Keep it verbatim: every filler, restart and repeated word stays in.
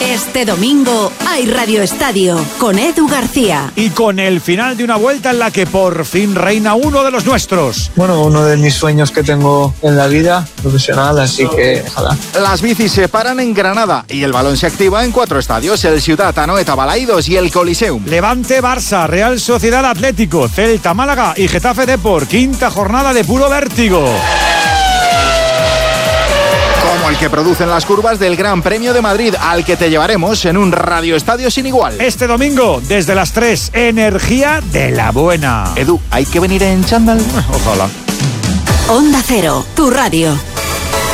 Este domingo hay Radio Estadio con Edu García. Y con el final de una vuelta en la que por fin reina uno de los nuestros. Bueno, uno de mis sueños que tengo en la vida profesional, así que ojalá. Las bicis se paran en Granada y el balón se activa en cuatro estadios: el Ciutat, Anoeta, Balaidos y el Coliseum. Levante, Barça, Real Sociedad Atlético, Celta, Málaga y Getafe Depor. Quinta jornada de puro vértigo. Como el que producen las curvas del Gran Premio de Madrid, al que te llevaremos en un Radio Estadio sin igual. Este domingo, desde las tres, energía de la buena. Edu, ¿hay que venir en chándal? Ojalá. Onda Cero, tu radio.